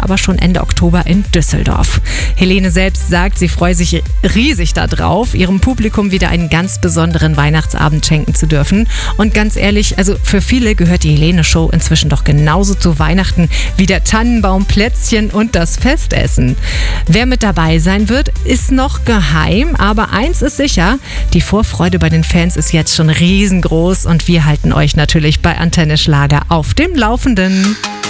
aber schon Ende Oktober in Düsseldorf. Helene selbst sagt, sie freue sich riesig darauf, ihrem Publikum wieder einen ganz besonderen Weihnachtsabend schenken zu dürfen. Und ganz ehrlich, also für viele gehört die Helene-Show inzwischen doch genauso zu Weihnachten wie der Tannenbaum, Plätzchen und das Festessen. Wer mit dabei sein wird, ist noch geheim, aber eins ist sicher, die Vorfreude bei den Fans ist jetzt schon riesengroß und wir halten euch natürlich bei Antenne Schlager auf dem Laufenden.